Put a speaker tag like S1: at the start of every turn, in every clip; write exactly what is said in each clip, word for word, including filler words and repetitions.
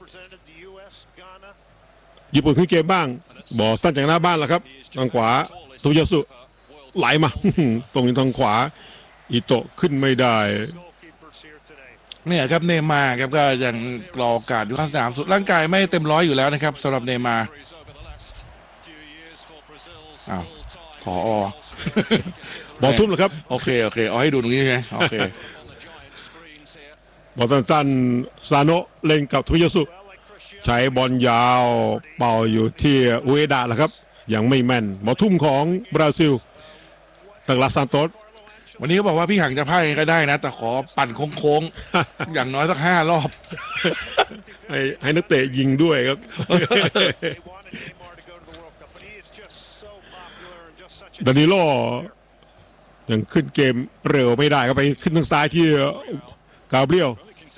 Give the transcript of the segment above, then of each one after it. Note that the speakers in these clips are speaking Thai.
S1: ญี่ปุ่นขึ้นเกมบ้างบอลสั้นจากหน้าบ้านแล้วครับทางขวาโทยาสุไหลมาตรงนี้ทางขวาอิโตะขึ้นไม่ได้
S2: เนี่ยครับเนย์มาร์ครับก็ยังรอโอกาสอยู่ข้างสนามสุดร่างกายไม่เต็มร้อยอยู่แล้วนะครับสำหรับเนย์มาร์อ้าวผอ
S1: บอลทุ่มเหรอครับ
S2: โอเคโอเคเอาให้ดูตรงนี้ไงโอเค
S1: บอลสั้นๆซาโนะเล่นกับโทยาสุใช้บอลยาวเป่าอยู่ที่อุเอดะแหละครับยังไม่แม่นบอลทุ่มของบราซิลตักลาซานโตส
S2: วันนี้เขาบอกว่าพี่หังจะพ่ายก็ได้นะแต่ขอปั่นโค้งๆ อย่างน้อยสักห้ารอบ
S1: ให้ให้นักเตะยิงด้วยครับ ดานิโลยังขึ้นเกมเร็วไม่ได้ก็ไปขึ้นทางซ้ายที่กาเบรียล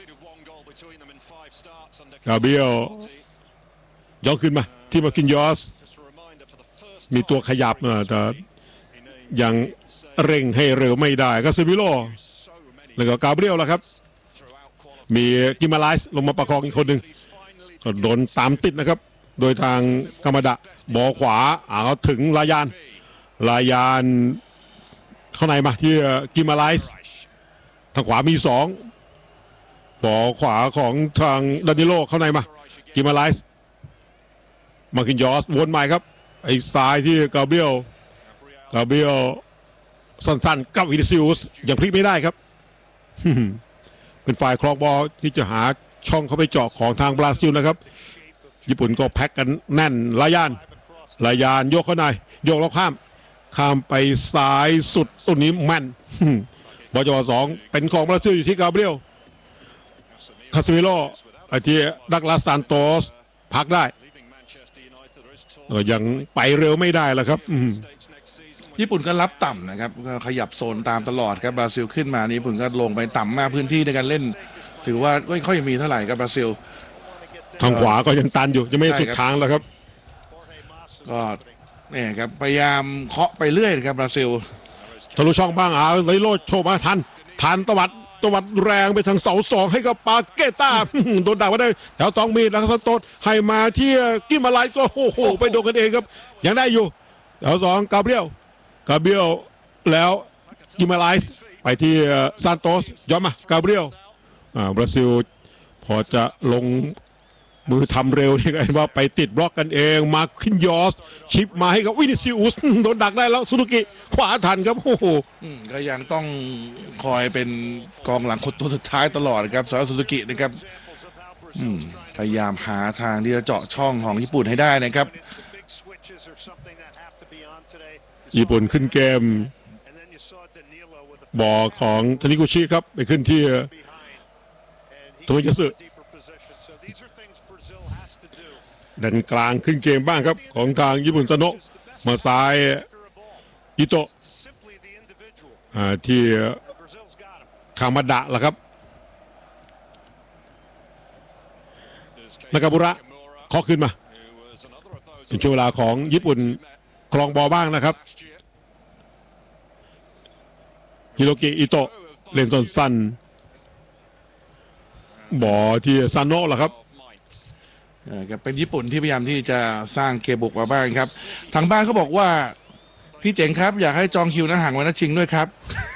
S1: กาเบรียลย้อนขึ้นมาที่มาคินยอสมีตัวขยับนะแต่ยังเร่งให้เร็วไม่ได้ก็ซิมิโลแล้วก็กาเบรียลแล้วครับมีกิมาไลส์ลงมาประคองอีกคนหนึ่งก็โดนตามติดนะครับโดยทางกามาดะบอลขวาเอาถึงลายานลายานเข้าในมาที่กิมาไลส์ทางขวามีสองบอลขวาของทางดานิโลเข้าในมากิมาไลส์มาคินยอสวนใหม่ครับไอ้ซ้ายที่กาเบรียลกาเบรียลสั้นๆกับวินิซิอุสยังพลิกไม่ได้ครับ เป็นฝ่ายครองบอลที่จะหาช่องเข้าไปเจาะของทางบราซิลนะครับญี่ปุ่นก็แพ็กกันแน่นลายานลายานโยกเข้าในโยกแล้วข้ามข้ามไปซ้ายสุดตัวนี้แม่น บอลจังหวะสองเป็นของบราซิลอยู่ที่กาเบรียลคาซิมิโลไอ้ที่ดักลาซานโตสพักได้ยังไปเร็วไม่ได้แล้วครับ
S2: ญี่ปุ่นก็รับต่ำนะครับก็ขยับโซนตามตลอดครับบราซิลขึ้นมานี่ญี่ปุ่นก็ลงไปต่ำมากพื้นที่ในการเล่นถือว่าไม่ค่อยมีเท่าไหร่กับบราซิล
S1: ทางขวาก็ยังตันอยู่ยังไม่สุดทางแล้วครับ
S2: ก็เนี่ยครับพยายามเคาะไปเรื่อยครับบราซิล
S1: ทะลุช่องบ้างอ่ะเลยโลดโชว์มาทันทันตวัดตวัดแรงไปทางเสาสองให้กับปาเกต้าโดนดักไว้ได้แถวตองมีแล้วสันโตสให้มาที่กิมาไลก็โอ้โหไปโดนกันเองครับยังได้อยู่แถวสองกาเบรียลกาเบรียลแล้วกิมาไลส์ไปที่ซานโตสย้อนมากาเบรียลอ่าบราซิลพอจะลงมือทำเร็วนี่กันว่าไปติดบล็อกกันเองมาคินยอสชิปมาให้กับวินิซิอุสโดนดักได้แล้วซุนุกิขวาทันครับโอ้โห
S2: ก็ยังต้องคอยเป็นกองหลังคนตัวสุดท้ายตลอดครับสำหรับซุนุกินะครับพยายามหาทางที่จะเจาะช่องของญี่ปุ่นให้ได้นะครับ
S1: ญี่ปุ่นขึ้นเกมบอลของทานิกุชิครับไปขึ้นที่โทยาสึดันกลางขึ้นเกมบ้างครับของทางญี่ปุ่นซาโนะมาซ้ายอิโตะที่คามาดะล่ะครับนากาบุระเคาะขึ้นมาเป็นช่วงเวลาของญี่ปุ่นครองบอลบ้างนะครับฮิโรกิอิโตะเล่นสั้นๆบอลที่ซาโนะล่ะครับ
S2: เป็นญี่ปุ่นที่พยายามที่จะสร้างเกมบุกมาบ้างครับทางบ้านเขาบอกว่าพี่เจ๋งครับอยากให้จองคิวนะห่างวันนัดชิงด้วยครับ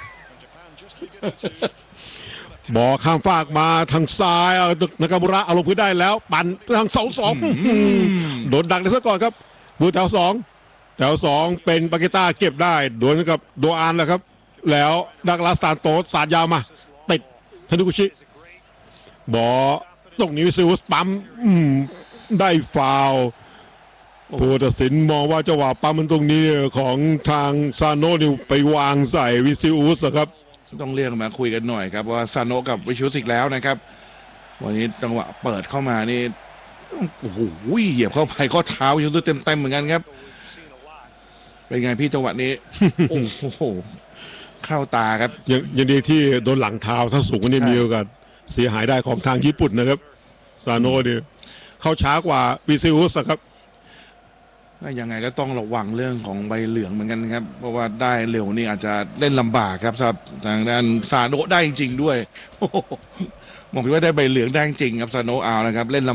S1: บอลข้ามฟากมาทางซ้ายนากาบุระเอาลงพื้นได้แล้วปั่นทางเสาสองโดนดักได้ซะก่อนครับบูแถวสองแถวสองเป็นปาเกต้าเก็บได้โดนกับโดอานแล้วครับแล้วดักลาซานโตสสาดยาวมาติดทานิกุชิบอลตรงนี้วิซิอุสปั๊มได้ฟาวล์ผู้ตัดสินมองว่าจังหวะปั๊มมันตรงนี้ของทางซาโนะนี่ไปวางใส่วิซิอุสครับ
S2: ต้องเรียกมาคุยกันหน่อยครับว่าซาโนะกับวิซิอุสอีกแล้วนะครับวันนี้จังหวะเปิดเข้ามานี่โอ้โหเหยียบเข้าไปข้อเท้าวิซิอุสเต็มๆเหมือนกันครับเป็นไงพี่จังหวะนี้โอ้โหเข้าตาครับ
S1: ยังยังดีที่โดนหลังเท้าถ้าสูงกว่านี้มีโอกาสเสียหายได้ของทางญี่ปุ่นนะครับซาโนะเนี่ยเข้าช้ากว่าวิซิอุสครับ
S2: ยังไงก็ต้องระวังเรื่องของใบเหลืองเหมือนกันครับเพราะว่าได้เร็วนี่อาจจะเล่นลำบากครับสำหรับทางด้านซาโนะได้จริงๆด้วยมองว่าได้ใบเหลืองได้จริงครับซาโนะเอานะครับเล่น